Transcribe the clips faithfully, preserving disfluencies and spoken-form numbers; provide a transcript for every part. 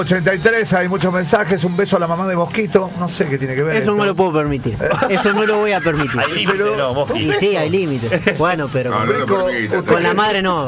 ochenta y tres, hay muchos mensajes. Un beso a la mamá de Mosquito. No sé qué tiene que ver. Eso esto. no lo puedo permitir. Eso no lo voy a permitir. Hay límites, no, Mosquito. Y sí, hay límites. Bueno, pero No, no lo Brico, permite. con la madre no.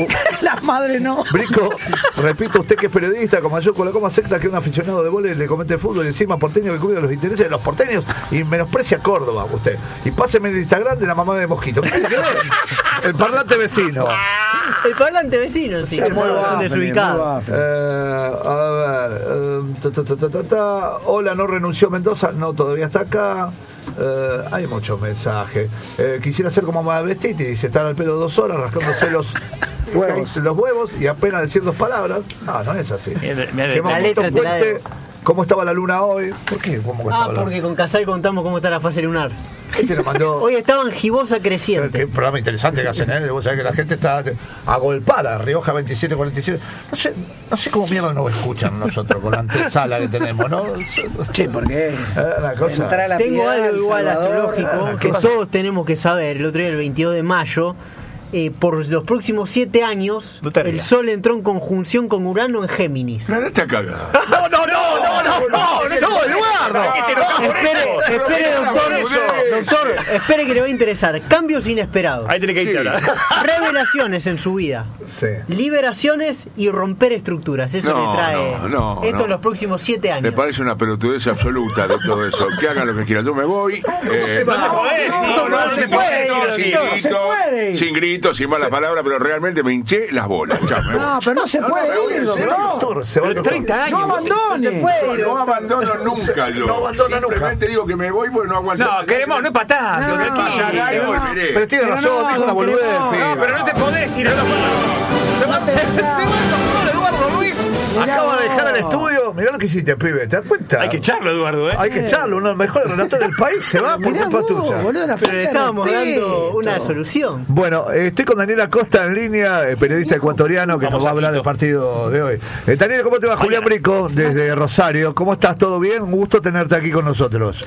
La madre no. Brico, repito, usted que es periodista, como yo, ¿cómo acepta que un aficionado de vóley le comente fútbol y encima porteño que cuida los intereses de los porteños y menosprecia Córdoba, usted? Y páseme el Instagram de la mamá de Mosquito. ¿Qué tiene que ver? El parlante vecino. El parlante vecino, sí. Sí, que muy son bajo, desubicados. Eh, a ver, eh, ta, ta, ta, ta, ta, ta. Hola, no renunció Mendoza, no, todavía está acá. Eh, hay muchos mensajes. Eh, quisiera ser como Mavestiti, dice, estar al pelo dos horas rascándose los Huevos. los huevos y apenas decir dos palabras. No, no es así. Mira, mira, Que hemos la puesto letra un te la puente. debo. ¿Cómo estaba la luna hoy? ¿Por qué? ¿Cómo Ah, estaba la porque luna? con Casal contamos cómo está la fase lunar. ¿Quién te lo mandó? Hoy estaba en gibosa Qué creciente. programa interesante que hacen, ¿eh? Vos sabés que la gente está agolpada. Rioja veintisiete cuarenta y siete. No sé, no sé cómo mierda nos escuchan nosotros con la antesala que tenemos, ¿no? Che, ¿por qué? Eh, una cosa. Entrar a la Tengo Piedad, algo El igual Salvador, astrológico ah, que ¿qué pasa? todos tenemos que saber. El otro día, el veintidós de mayo, eh, por los próximos siete años, No te el rías. Sol entró en conjunción con Urano en Géminis. No, no está cagada. No, no, no, no, no, no, no, Eduardo. Espere, espere, doctor, doctor, espere que le va a interesar. Cambios inesperados, Ahí tiene que irte ahora. revelaciones en su vida, Sí. liberaciones y romper estructuras. Eso No, le trae no, no, esto no. en los próximos siete Me años. parece una pelotudez absoluta de todo eso. Que hagan lo que quieran. Yo me voy. Eh, va? no, podés, no, sí, no, no no se se puede, puede, no sin se gritos, puede. sin gritos, sin malas palabras, pero realmente me hinché las bolas. Chao, me voy. No, pero no se puede ir, Se va, doctor. doctor, se va, Pero doctor. treinta años. No vos te- abandone. No, no abandono nunca yo. No abandona nunca. Simplemente digo que me voy porque no aguanto. No, queremos, no es patá. No, tranquilo. no, Pasará y no. volveré. Pero tiene Pero razón, no, dijo una don boludez, Clemón. pibe. No, pero no te podés ir, no lo Se va, se, se va el doctor Eduardo Luis. Acaba de dejar el estudio. Mirá lo que hiciste, pibe. ¿Te das cuenta? Hay que echarlo, Eduardo, ¿eh? Hay que echarlo. Uno de los mejores relatores del país se va por Mirá culpa vos, tuya. boludo, la Pero falta le de estábamos respeto. dando una solución. Bueno, eh, estoy con Daniel Acosta en línea, eh, periodista ecuatoriano que Vamos nos va a hablar a del partido de hoy. Eh, Daniel, ¿cómo te va? Julián Brico, desde Rosario. ¿Cómo estás? ¿Todo bien? Un gusto tenerte aquí con nosotros.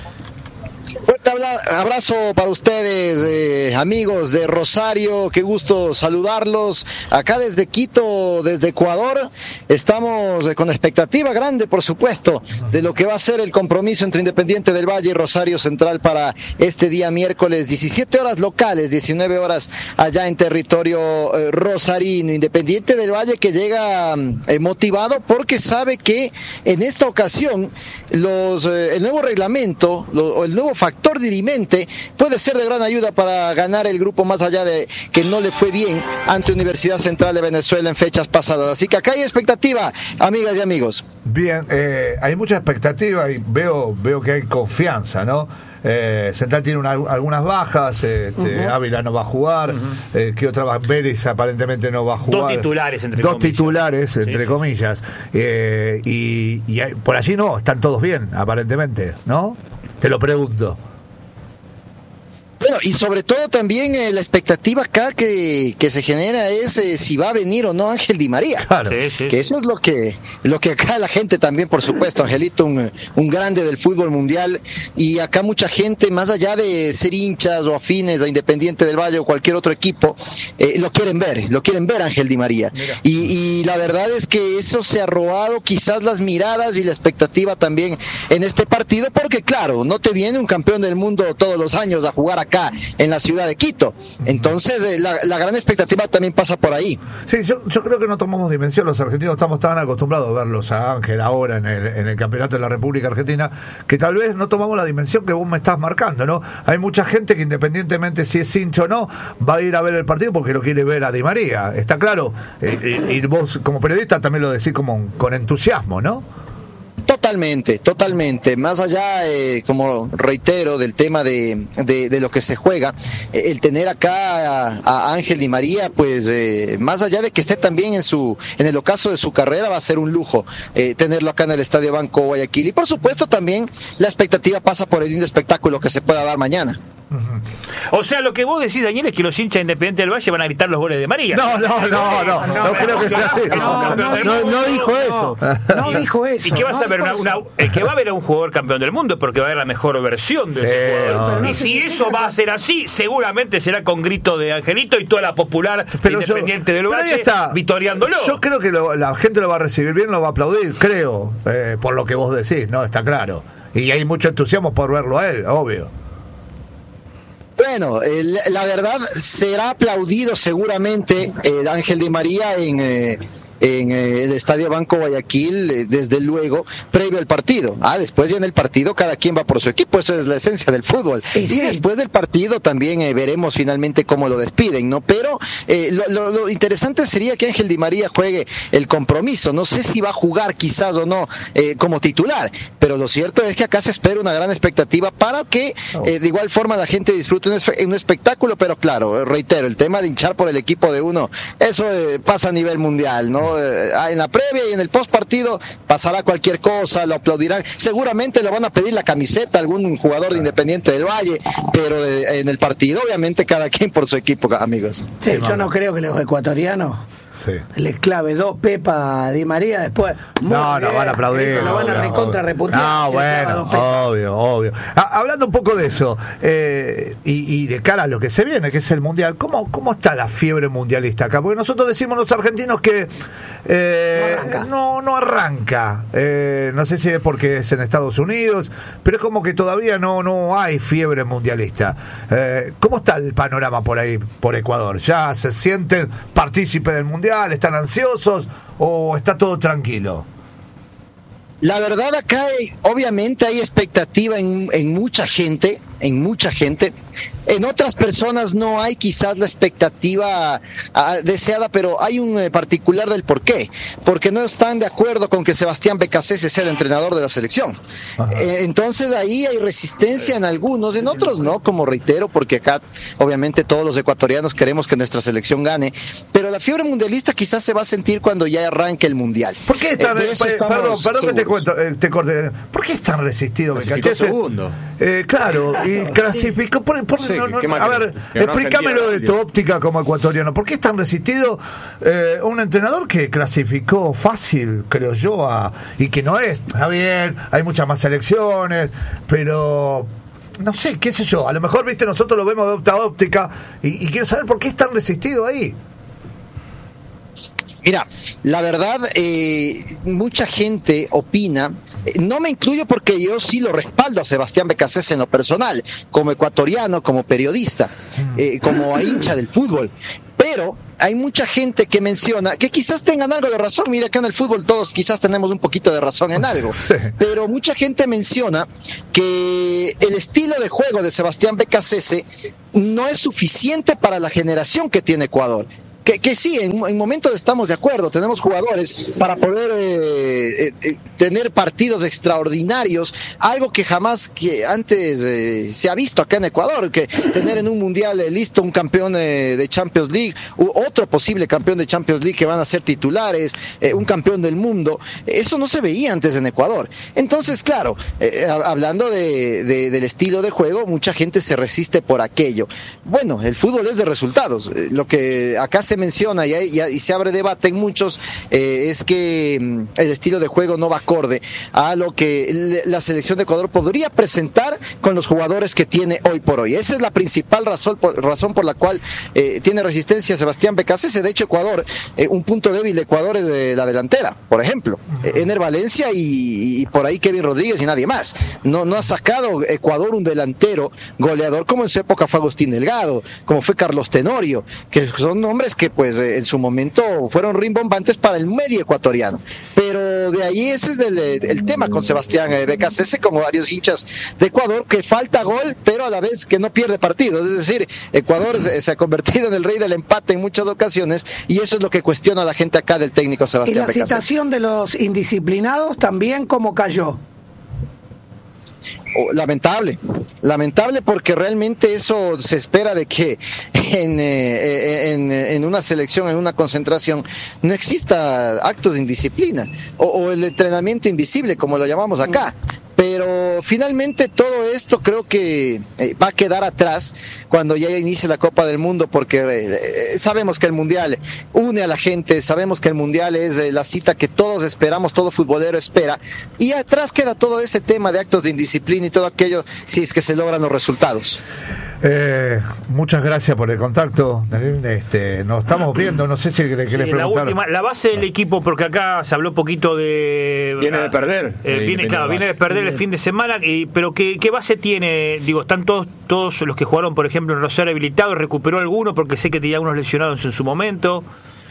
Fuerte habla- abrazo para ustedes, eh, amigos de Rosario, qué gusto saludarlos. Acá desde Quito, desde Ecuador, estamos eh, con expectativa grande, por supuesto, de lo que va a ser el compromiso entre Independiente del Valle y Rosario Central para este día miércoles, diecisiete horas locales, diecinueve horas allá en territorio eh, rosarino. Independiente del Valle que llega mm, eh, motivado porque sabe que en esta ocasión los eh, el nuevo reglamento lo- o el nuevo factor dirimente puede ser de gran ayuda para ganar el grupo, más allá de que no le fue bien ante Universidad Central de Venezuela en fechas pasadas. Así que acá hay expectativa, amigas y amigos. Bien, eh, hay mucha expectativa y veo, veo que hay confianza, ¿no? Eh, Central tiene una- algunas bajas, este, Ávila no va a jugar, eh, ¿qué otra va? Vélez aparentemente no va a jugar. Dos titulares, entre Dos comillas. titulares, Sí, entre sí, comillas. Eh, y y hay- por allí no, están todos bien, aparentemente, ¿no? Te lo pregunto. Bueno, y sobre todo también eh, la expectativa acá que, que se genera es eh, si va a venir o no Ángel Di María. Claro. Sí, sí. Que eso es lo que lo que acá la gente también, por supuesto, Angelito, un, un grande del fútbol mundial, y acá mucha gente, más allá de ser hinchas o afines a Independiente del Valle o cualquier otro equipo, eh, lo quieren ver, lo quieren ver a Ángel Di María. Y, y la verdad es que eso se ha robado quizás las miradas y la expectativa también en este partido, porque claro, no te viene un campeón del mundo todos los años a jugar acá en la ciudad de Quito. Entonces, eh, la, la gran expectativa también pasa por ahí. Sí, yo, yo creo que no tomamos dimensión, los argentinos estamos tan acostumbrados a verlos a Ángel ahora en el, en el campeonato de la República Argentina, que tal vez no tomamos la dimensión que vos me estás marcando, ¿no? Hay mucha gente que independientemente si es hincha o no, va a ir a ver el partido porque lo quiere ver a Di María, está claro, eh, y, y vos como periodista también lo decís como con entusiasmo, ¿no? Totalmente, totalmente. Más allá, eh, como reitero, del tema de, de, de lo que se juega, eh, el tener acá a, a Ángel Di María, pues eh, más allá de que esté también en su en el ocaso de su carrera, va a ser un lujo eh, tenerlo acá en el Estadio Banco Guayaquil. Y por supuesto también la expectativa pasa por el lindo espectáculo que se pueda dar mañana. O sea, lo que vos decís, Daniel, es que los hinchas de Independiente del Valle van a gritar los goles de María. No, no, no, no, no, no creo que sea así. Es un No, campeón no, del No, mundo. no dijo eso. No dijo eso. ¿Y qué vas a no ver? dijo ¿Una una, una, el que va a ver a un jugador campeón del mundo es porque va a ver la mejor versión de Sí, ese jugador. no. Y si eso va a ser así, seguramente será con grito de Angelito y toda la popular Pero yo- Independiente del pero ahí Valle está. vitoreándolo. Yo creo que lo- la gente lo va a recibir bien, lo va a aplaudir, creo, eh, por lo que vos decís, ¿no? Está claro. Y hay mucho entusiasmo por verlo a él, obvio. Bueno, eh, la- la verdad será aplaudido seguramente el Ángel Di María en, eh, en eh, el Estadio Banco Guayaquil, eh, desde luego, previo al partido. Ah, después ya en el partido cada quien va por su equipo, eso es la esencia del fútbol. Y Y, sí. después del partido también eh, veremos finalmente cómo lo despiden, ¿no? Pero eh, lo, lo- lo interesante sería que Ángel Di María juegue el compromiso. No sé si va a jugar quizás o no eh, como titular, pero lo cierto es que acá se espera una gran expectativa para que eh, de igual forma la gente disfrute un, espe- un espectáculo, pero claro, eh, reitero, el tema de hinchar por el equipo de uno, eso eh, pasa a nivel mundial, ¿no? Eh, en la previa y en el post partido pasará cualquier cosa, lo aplaudirán, seguramente le van a pedir la camiseta a algún jugador de Independiente del Valle, pero eh, en el partido obviamente cada quien por su equipo, amigos. Sí, Sí, yo mamá. no creo que los ecuatorianos Sí. le clave dos Pepa a Di María después. muy No, no bien, van a aplaudir. Lo van a obvio, recontra obvio. reputear. No, si le clava bueno, dos Pepa. obvio, obvio. Ah, hablando un poco de eso, eh, y, y de cara a lo que se viene, que es el Mundial, ¿cómo, cómo está la fiebre mundialista acá? Porque nosotros decimos los argentinos que eh, No arranca. no, no arranca. Eh, no sé si es porque es en Estados Unidos, pero es como que todavía no, no hay fiebre mundialista. Eh, ¿Cómo está el panorama por ahí, por Ecuador? ¿Ya se sienten partícipes del Mundial? ¿Están ansiosos o está todo tranquilo? La verdad acá hay- obviamente hay expectativa en, en mucha gente, en mucha gente. En otras personas no hay quizás la expectativa ah, deseada, pero hay un eh, particular del por qué. Porque no están de acuerdo con que Sebastián Becasese sea el entrenador de la selección. Eh, entonces ahí hay resistencia en algunos, en otros no, como reitero, porque acá obviamente todos los ecuatorianos queremos que nuestra selección gane. Pero la fiebre mundialista quizás se va a sentir cuando ya arranque el mundial. ¿Por qué están, Eh, de eso eh, estamos perdón, perdón que te seguros. cuento, eh, te corte. ¿Por qué es tan resistido Clasificó Becasese? segundo. Eh, claro, y clasificó. Por, por- Sí, no, no, ¿qué más a querés? ver, Que ganó explícamelo de Argentina, tu óptica como ecuatoriano. ¿Por qué es tan resistido eh, un entrenador que clasificó fácil, creo yo, a, y que no es? Está bien, hay muchas más selecciones, pero. No sé, qué sé yo, a lo mejor, viste, nosotros lo vemos de otra óptica y, y quiero saber por qué es tan resistido ahí. Mira, la verdad, eh, mucha gente opina, eh, no me incluyo porque yo sí lo respaldo a Sebastián Becasese en lo personal, como ecuatoriano, como periodista, eh, como hincha del fútbol, pero hay mucha gente que menciona que quizás tengan algo de razón. Mira, acá en el fútbol todos quizás tenemos un poquito de razón en algo, Sí. pero mucha gente menciona que el estilo de juego de Sebastián Becasese no es suficiente para la generación que tiene Ecuador. Que, que sí, en, en momentos estamos de acuerdo, tenemos jugadores para poder eh, eh, eh, tener partidos extraordinarios, algo que jamás que antes eh, se ha visto acá en Ecuador, que tener en un mundial eh, listo un campeón eh, de Champions League, u otro posible campeón de Champions League que van a ser titulares, eh, un campeón del mundo, eso no se veía antes en Ecuador. Entonces, claro, eh, hablando de, de, del estilo de juego, mucha gente se resiste por aquello. Bueno, el fútbol es de resultados, eh, lo que acá se menciona y, y, y se abre debate en muchos eh, es que mm, el estilo de juego no va acorde a lo que le, la selección de Ecuador podría presentar con los jugadores que tiene hoy por hoy. Esa es la principal razón por, razón por la cual eh, tiene resistencia Sebastián Becasese. De hecho, Ecuador, eh, un punto débil de Ecuador es de la delantera, por ejemplo, eh, Ener Valencia y, y por ahí Kevin Rodríguez y nadie más. No, no ha sacado Ecuador un delantero goleador como en su época fue Agustín Delgado, como fue Carlos Tenorio, que son nombres que pues eh, en su momento fueron rimbombantes para el medio ecuatoriano. Pero de ahí ese es el, el tema con Sebastián eh, Becasese, como varios hinchas de Ecuador, que falta gol, pero a la vez que no pierde partidos. Es decir, Ecuador se, se ha convertido en el rey del empate en muchas ocasiones y eso es lo que cuestiona a la gente acá del técnico Y Sebastián la Becasese. situación de los indisciplinados también como cayó. Oh, lamentable, lamentable porque realmente eso se espera de que en, eh, en, en una selección, en una concentración, no exista actos de indisciplina o, o el entrenamiento invisible, como lo llamamos acá. Pero pero finalmente todo esto creo que eh, va a quedar atrás cuando ya inicie la Copa del Mundo, porque eh, sabemos que el Mundial une a la gente, sabemos que el Mundial es eh, la cita que todos esperamos, todo futbolero espera, y atrás queda todo ese tema de actos de indisciplina y todo aquello si es que se logran los resultados. Eh, muchas gracias por el contacto. Este, nos estamos viendo, no sé si le querés Sí, la preguntar. última, la base del equipo, porque acá se habló un poquito de... Viene de perder. Eh, viene, claro, viene de perder el fin de semana, y, pero ¿qué, ¿qué base tiene? Digo, están todos todos los que jugaron, por ejemplo, en Rosario habilitados, recuperó alguno, porque sé que tenía unos lesionados en su momento.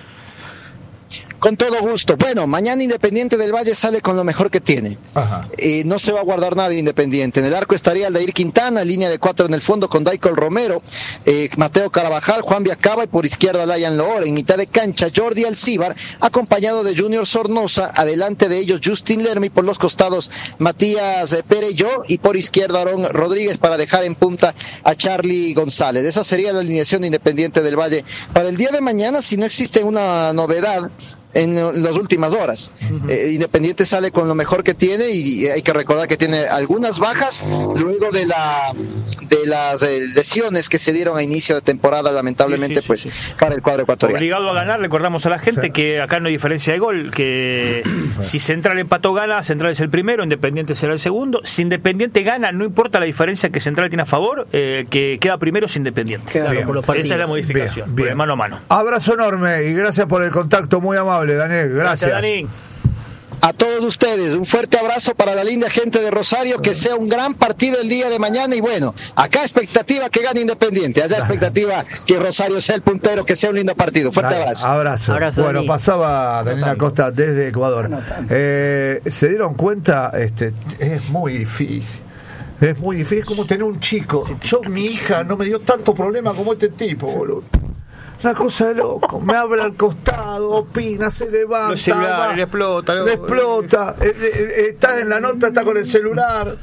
Con todo gusto. Bueno, mañana Independiente del Valle sale con lo mejor que tiene. Ajá. Eh, no se va a guardar nada Independiente. En el arco estaría Aldair Quintana, línea de cuatro en el fondo con Daicol Romero, eh, Mateo Carabajal, Juan Viacaba y por izquierda Layan Loor. En mitad de cancha Jordi Alcíbar, acompañado de Junior Sornosa, adelante de ellos Justin Lermi, por los costados Matías eh, Pereyó y por izquierda Aarón Rodríguez para dejar en punta a Charlie González. Esa sería la alineación de Independiente del Valle para el día de mañana, si no existe una novedad en las últimas horas. Uh-huh. eh, Independiente sale con lo mejor que tiene y hay que recordar que tiene algunas bajas luego de la de las eh, lesiones que se dieron a inicio de temporada, lamentablemente, sí, sí, pues sí, sí. para el cuadro ecuatoriano. Obligado a ganar, recordamos a la gente sí. que acá no hay diferencia de gol, que si Central empató gana, Central es el primero, Independiente será el segundo. Si Independiente gana, no importa la diferencia que Central tiene a favor, eh, que queda primero es Independiente. Queda claro, por los partidos. Esa es la modificación, bien, bien. De mano a mano. Abrazo enorme y gracias por el contacto, muy amable, Daniel. Gracias. Gracias, Dani. A todos ustedes, un fuerte abrazo para la linda gente de Rosario, que sea un gran partido el día de mañana y bueno, acá expectativa que gane Independiente, allá expectativa que Rosario sea el puntero, que sea un lindo partido. Fuerte Dale, abrazo. Abrazo. abrazo bueno, Dani. Pasaba Daniel Acosta desde Ecuador. No eh, se dieron cuenta, este, es muy difícil. Es muy difícil, es como tener un chico. Yo, mi hija, no me dio tanto problema como este tipo, boludo. Una cosa de loco, me habla al costado, opina, se levanta, Los celulares, va, le explota, le explota, eh, eh, está en la nota, está con el celular.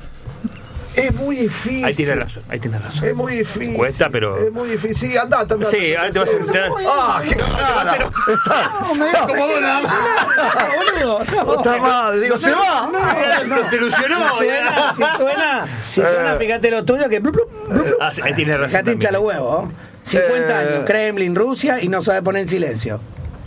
Es muy difícil. Ahí tienes razón, ahí tienes razón. Es muy difícil. Cuesta, pero. Es muy difícil. Sí, andate, andate. Sí, ahora te vas a enterar. ¡Ah, qué cara! No, me desacomodó nada más. Boludo. Está mal, digo, se va. No, se ilusionó. Si suena, si suena, si suena, fíjate lo tuyo que. Ah, ahí tienes razón. Fíjate, hincha los huevos. cincuenta años, Kremlin, Rusia y no sabe poner en silencio.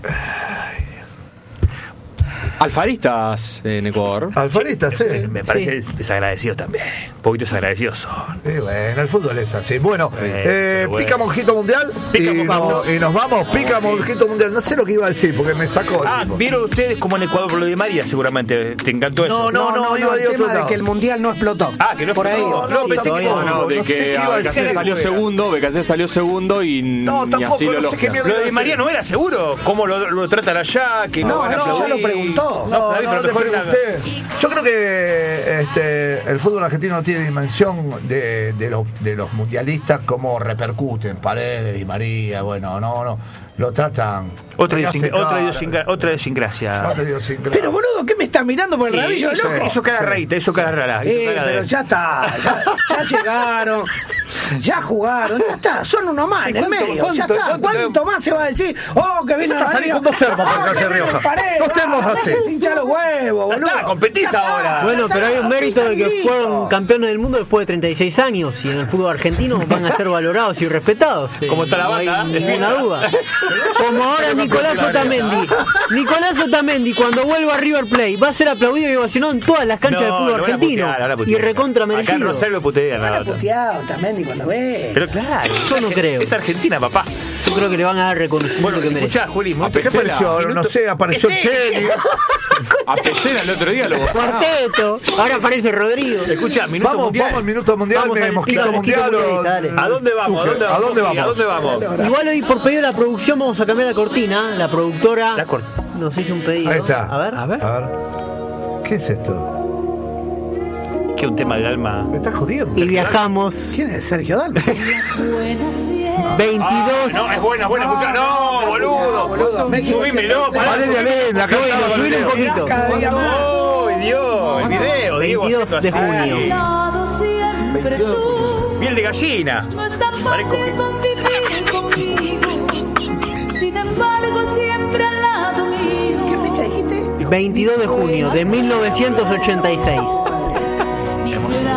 Alfaristas en Ecuador. Alfaristas, sí. Me, me parece sí. desagradecidos también. Un poquito desagradecidos son. Sí, bueno, el fútbol es así. Bueno, eh, bueno. pica Monjito Mundial pica y, no, y nos vamos. Pica Monjito Mundial. No sé lo que iba a decir porque me sacó. Ah, tipo. ¿Vieron ustedes como en Ecuador por lo de María? Seguramente te encantó eso. No, no, no, no, iba a decir de que el Mundial no explotó. Ah, que no por ahí. No, no, pensé que no, no, de que Becasé salió segundo, Becasé salió segundo y no, tampoco, así lo no sé qué logra. Lo de María no era seguro. ¿Cómo lo, lo tratan allá? Que no, no, no, ya lo preguntó. No, no, no, Usted. Yo creo que este, el fútbol argentino no tiene dimensión de, de, los, de los mundialistas, cómo repercuten Paredes y María. Bueno, no, no. Lo tratan. Otra idiosincrasia. Otra idiosincrasia. Pero boludo, ¿qué me estás mirando por el sí, rabillo? Eso, loco? eso cara sí. reíta, eso cara rara. Eh, cara pero de... ya está. Ya, ya llegaron. Ya jugaron, ya está, son uno más en el medio, ya está. ¿Cuánto, ¿Cuánto más se va a decir? Oh, que viene a salir con dos termos por Calle Rioja. Dos termos así. Hincha los huevos, boludo. Está, competís ahora. Bueno, pero hay un mérito de que fueron campeones del mundo después de treinta y seis años y en el fútbol argentino van a ser valorados y respetados. Como está la banda, no hay ninguna duda. Como ahora Nicolás Otamendi. Nicolás Otamendi cuando vuelva a River Plate va a ser aplaudido y ovacionado en todas las canchas del fútbol argentino y recontra merecido. Acá no se lo putea nada. Puteado Otamendi cuando ve. Pero claro, yo no creo. Es Argentina, papá. Yo creo que le van a dar reconocimiento bueno, que merece. Escuchá, Juli, ¿qué apareció? Minuto... No sé, apareció el tenis. A Pesera el otro día lo Cuarteto. Ahora aparece Rodrigo. Escuchá, minuto vamos, mundial. Vamos al minuto mundial, vamos me, al mosquito mundial. mundial o... ¿A dónde vamos? ¿A dónde vamos? ¿A dónde vamos? ¿A dónde vamos? Igual hoy por pedido de la producción vamos a cambiar la cortina. La productora la cort... nos hizo un pedido. Ahí está. A ver. A ver. A ver. ¿Qué es esto? Que un tema del alma. Me estás jodiendo. Y viajamos. ¿Quién es Sergio Dalma? veintidós. Ah, no, es buena, buena, escuchá. No, boludo. boludo. Subímelo. Valeria Elena, subile un poquito. ¡Ay, Dios! El video, veintidós de junio. Piel de gallina. Parezco Sin embargo, siempre al lado mío. ¿Qué fecha dijiste? veintidós de junio de mil novecientos ochenta y seis.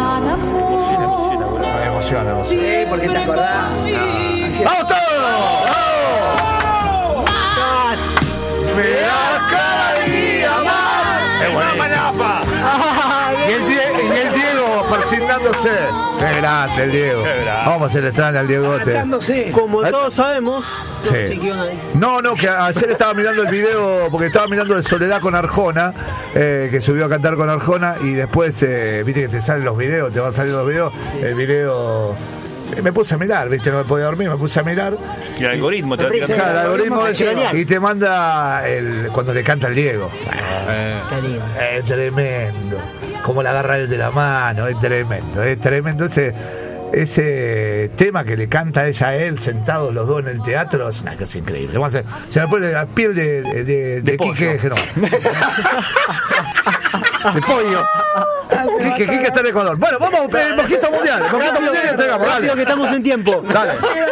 emociona. emociona. Sí, porque te acordás. Ah. ¡Vamos todos! ¡Vamos! ¡Me das cada día más! ¡Es buena manafa! Y el, Die- y el Diego persignándose. Qué grande el Diego. Vamos a hacer extraña al Diegote. Agachándose. Como todos sabemos. No, Sí. sí, ¿qué iban a decir? No, no, que ayer estaba mirando el video, porque estaba mirando de Soledad con Arjona, eh, que subió a cantar con Arjona, y después, eh, viste que te salen los videos, te van saliendo los videos, el video... eh, Me puse a mirar, viste, no me podía dormir, me puse a mirar. Y el algoritmo te va tirando. Claro, el algoritmo algoritmo ese, genial. y te manda el, cuando le canta el Diego. Eh, Qué lindo. Es tremendo. Como la agarra él de la mano, es tremendo, es tremendo. Ese, ese tema que le canta a ella a él, sentados los dos en el teatro, es una cosa increíble. Vamos a hacer, se me pone la piel de, de, de, de pollo. Quique Genova. De pollo. Quique, Quique está en Ecuador. Bueno, vamos, eh, Mosquito Mundial. Mosquito Mundial y entregamos, Rápido, dale. que estamos en tiempo. Dale.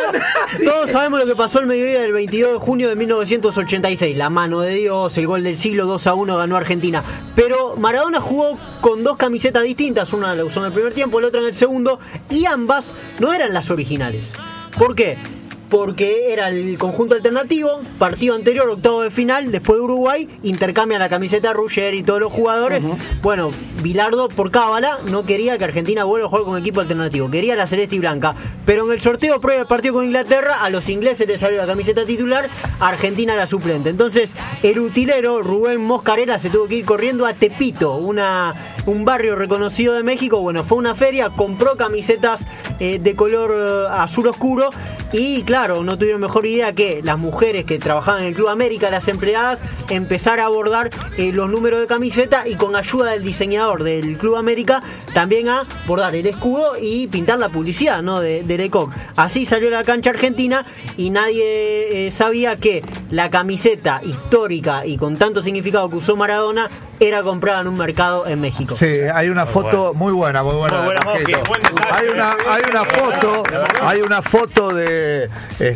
Todos sabemos lo que pasó el mediodía del veintidós de junio de mil novecientos ochenta y seis. La mano de Dios, el gol del siglo, dos a uno ganó Argentina. Pero Maradona jugó con dos camisetas distintas. Una la usó en el primer tiempo, la otra en el segundo. Y ambas no eran las originales. ¿Por qué? Porque era el conjunto alternativo, partido anterior, octavo de final, después de Uruguay, intercambian la camiseta Ruggeri y todos los jugadores. Uh-huh. Bueno, Bilardo, por cábala, no quería que Argentina vuelva a jugar con equipo alternativo, quería la celeste y blanca. Pero en el sorteo previo al partido con Inglaterra, a los ingleses les salió la camiseta titular, a Argentina la suplente. Entonces, el utilero Rubén Moscarela se tuvo que ir corriendo a Tepito, una, un barrio reconocido de México. Bueno, fue a una feria, compró camisetas eh, de color eh, azul oscuro y, claro, no tuvieron mejor idea que las mujeres que trabajaban en el Club América, las empleadas, empezar a abordar eh, los números de camiseta y con ayuda del diseñador del Club América también a bordar el escudo y pintar la publicidad, ¿no? de, de Lecoq. Así salió la cancha argentina y nadie eh, sabía que la camiseta histórica y con tanto significado que usó Maradona era comprada en un mercado en México. Sí, hay una foto muy buena, muy buena. Muy buena, Mosquito. Mosqui, buen detalle. Hay una, hay una foto, hay una foto de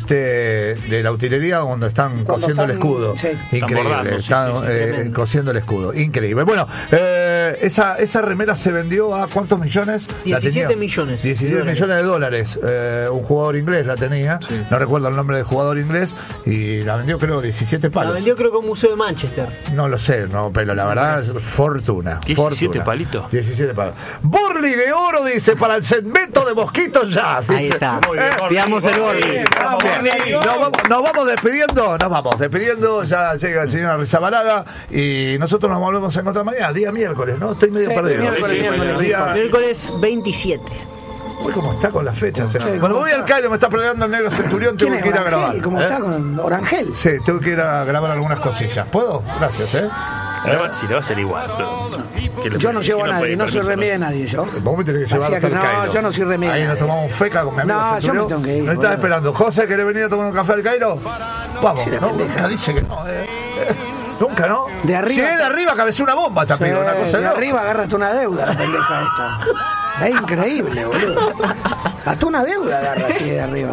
este de la utilería donde están Cuando cosiendo están- el escudo. sí. Increíble, Están bordando, sí, están sí, sí, eh, tremendo. cosiendo el escudo. Increíble. Bueno, eh, esa esa remera se vendió a ¿cuántos millones? La diecisiete tenía- millones. diecisiete de millones de dólares. Eh, un jugador inglés la tenía. No recuerdo el nombre del jugador inglés y la vendió creo diecisiete La palos. vendió creo que un museo de Manchester. No lo sé, no, pero la verdad es fortuna. diecisiete fortuna. palitos. diecisiete palos. Burley de oro, dice, para el segmento de Mosquitos ya. Dice. Ahí está. Muy bien, Eh, Borli, Pidamos el Borli. Borli. Vamos, Bien. Borli. Nos, vamos, nos vamos despidiendo, nos vamos despidiendo, ya llega el señor Rizabalaga y nosotros nos volvemos a encontrar mañana, día miércoles, ¿no? Estoy medio Sí, perdido. miércoles, Sí, sí, miércoles. sí, sí. Día- Miércoles veintisiete. Uy, ¿cómo está con las fechas? eh? Sí, Bueno, ¿cómo me voy al está? Cairo, me está peleando el negro centurión, tengo ¿Quién que es ir a grabar. Orangel? ¿Cómo ¿eh? está con Orangel? Sí, tengo que ir a grabar algunas cosillas. ¿Puedo? Gracias, ¿eh? Le va- Si le va a ser igual. Que le- Yo no que llevo a puede nadie, no soy permiso, remedio de nadie yo. Vos me tenés que llevar Hacía hasta que el no, Cairo. yo no soy remedio. Ahí nos tomamos un feca con mi amigo No, yo me Centurión. tengo que ir, ¿No estás boludo. esperando? José, ¿querés venir a tomar un café al Cairo? Vamos. Sí, la no, pendeja. nunca dice que no. Eh. Eh, Nunca, ¿no? De arriba. Si es de arriba, cabecea una bomba Sí, también. una cosa de loca. arriba agarraste una deuda la pendeja esta. Es increíble, boludo. Hasta una deuda agarra así de arriba.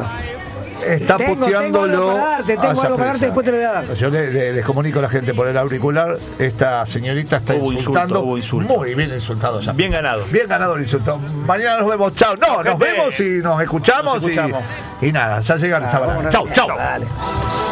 Está Tengo- posteándolo. tengo algo para darte, tengo a esa algo para darte, presa. después te lo voy a dar. Yo le- le- les comunico a la gente por el auricular. Esta señorita está Hubo insultando. insulto, hubo insulto. Muy bien insultado ya. Bien ganado. Bien ganado el insulto. Mañana nos vemos. Chao. No, nos Gente. vemos y nos escuchamos. Nos escuchamos. Y, y nada, ya llegan Ah, Sabana. vámonos. Chao, chao. Dale.